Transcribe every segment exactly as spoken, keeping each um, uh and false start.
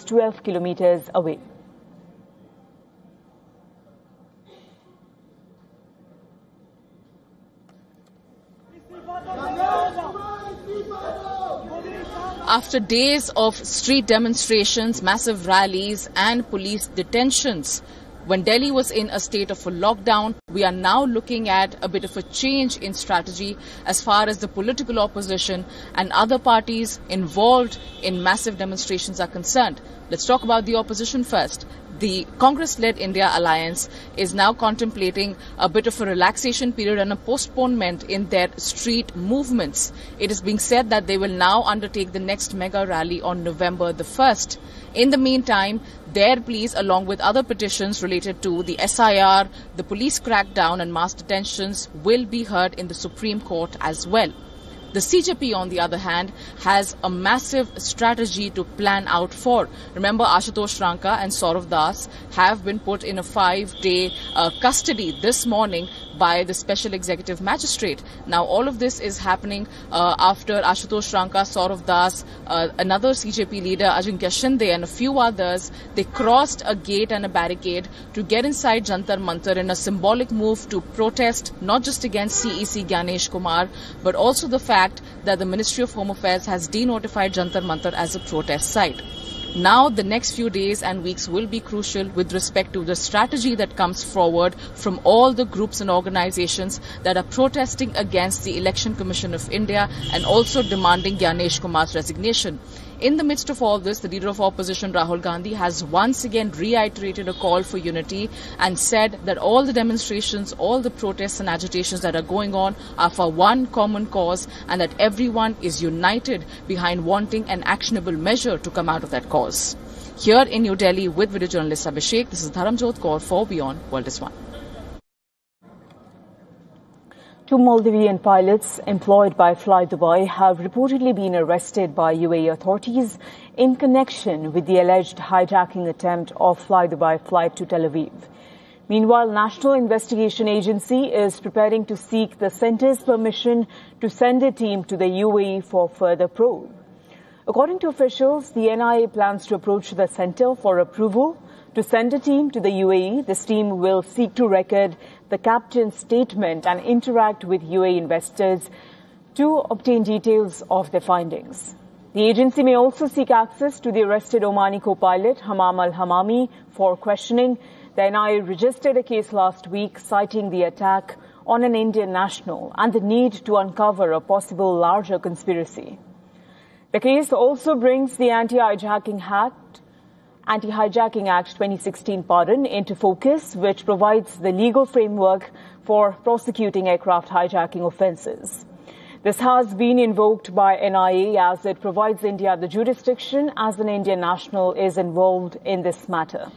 twelve kilometers away. After days of street demonstrations, massive rallies and police detentions, when Delhi was in a state of a lockdown, we are now looking at a bit of a change in strategy as far as the political opposition and other parties involved in massive demonstrations are concerned. Let's talk about the opposition first. The Congress-led India Alliance is now contemplating a bit of a relaxation period and a postponement in their street movements. It is being said that they will now undertake the next mega rally on November the first. In the meantime, their pleas, along with other petitions related to the S I R, the police crackdown and mass detentions, will be heard in the Supreme Court as well. The C J P, on the other hand, has a massive strategy to plan out for. Remember, Ashutosh Ranka and Saurav Das have been put in a five-day uh, custody this morning by the Special Executive Magistrate. Now, all of this is happening uh, after Ashutosh Ranka, Saurav Das, uh, another C J P leader, Ajinkya Shinde, and a few others, they crossed a gate and a barricade to get inside Jantar Mantar in a symbolic move to protest not just against C E C Gyanesh Kumar, but also the fact that the Ministry of Home Affairs has denotified Jantar Mantar as a protest site. Now, the next few days and weeks will be crucial with respect to the strategy that comes forward from all the groups and organizations that are protesting against the Election Commission of India and also demanding Gyanesh Kumar's resignation. In the midst of all this, the leader of opposition, Rahul Gandhi, has once again reiterated a call for unity and said that all the demonstrations, all the protests and agitations that are going on are for one common cause and that everyone is united behind wanting an actionable measure to come out of that cause. Here in New Delhi with video journalist Abhishek, this is Dharamjot Kaur for Beyond World is One. Two Maldivian pilots employed by Fly Dubai have reportedly been arrested by U A E authorities in connection with the alleged hijacking attempt of Fly Dubai flight to Tel Aviv. Meanwhile, National Investigation Agency is preparing to seek the centre's permission to send a team to the U A E for further probe. According to officials, the N I A plans to approach the centre for approval to send a team to the U A E. This team will seek to record the captain's statement and interact with U A E investors to obtain details of their findings. The agency may also seek access to the arrested Omani co-pilot Hammam al-Hammami for questioning. The N I A registered a case last week citing the attack on an Indian national and the need to uncover a possible larger conspiracy. The case also brings the Anti-Hijacking Act Anti-Hijacking Act twenty sixteen pardon into focus, which provides the legal framework for prosecuting aircraft hijacking offences. This has been invoked by N I A as it provides India the jurisdiction as an Indian national is involved in this matter.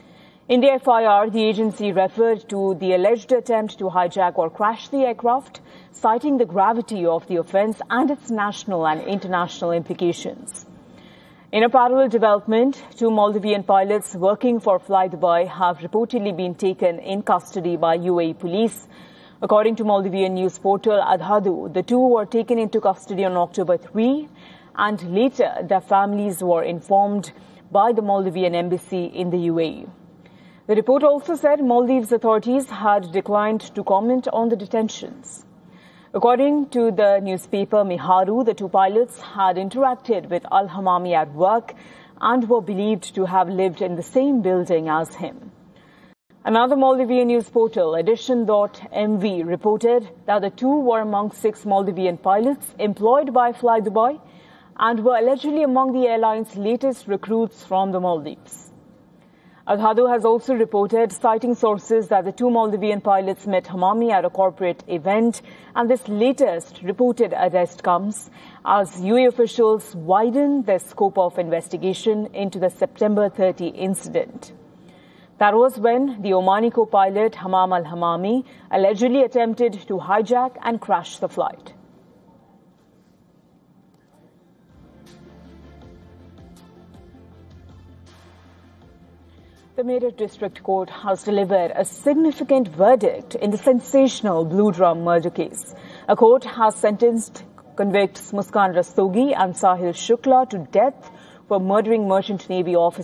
In the F I R, the agency referred to the alleged attempt to hijack or crash the aircraft, citing the gravity of the offence and its national and international implications. In a parallel development, two Maldivian pilots working for Fly Dubai have reportedly been taken in custody by U A E police. According to Maldivian news portal Adhadu, the two were taken into custody on October third, and later their families were informed by the Maldivian embassy in the U A E. The report also said Maldives authorities had declined to comment on the detentions. According to the newspaper Miharu, the two pilots had interacted with al-Hammami at work and were believed to have lived in the same building as him. Another Maldivian news portal, edition dot M V, reported that the two were among six Maldivian pilots employed by Fly Dubai and were allegedly among the airline's latest recruits from the Maldives. Adhadu has also reported, citing sources, that the two Maldivian pilots met Hammami at a corporate event, and this latest reported arrest comes as U A E officials widen their scope of investigation into the September thirtieth incident. That was when the Omani co-pilot Hammam al-Hammami allegedly attempted to hijack and crash the flight. The Meerut District Court has delivered a significant verdict in the sensational Blue Drum murder case. A court has sentenced convicts Muskan Rastogi and Sahil Shukla to death for murdering Merchant Navy officer